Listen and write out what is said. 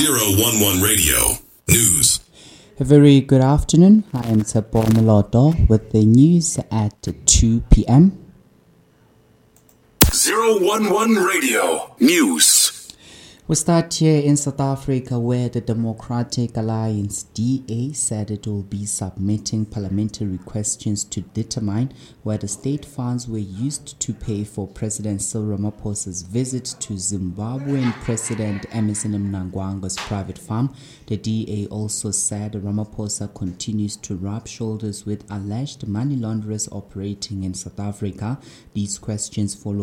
011 Radio News. A very good afternoon. I am Tsepo Moloto with the news at 2 p.m. 011 Radio News. We start here in South Africa, where the Democratic Alliance DA said it will be submitting parliamentary questions to determine where the state funds were used to pay for President Cyril Ramaphosa's visit to Zimbabwean President Emmerson Mnangagwa's private farm. The DA also said Ramaphosa continues to rub shoulders with alleged money launderers operating in South Africa. These questions follow